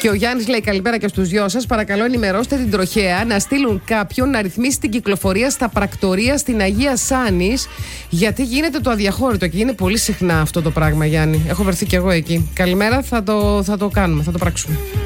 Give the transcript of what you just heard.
Και ο Γιάννης λέει: καλημέρα και στους δυο σας. Παρακαλώ, ενημερώστε την τροχέα να στείλουν κάποιον να ρυθμίσει την κυκλοφορία στα πρακτορία στην Αγία Σάνης. Γιατί γίνεται το αδιαχώρητο και είναι πολύ συχνά αυτό το πράγμα, Γιάννη. Έχω βρεθεί κι εγώ εκεί. Καλημέρα, θα το κάνουμε, θα το πράξουμε.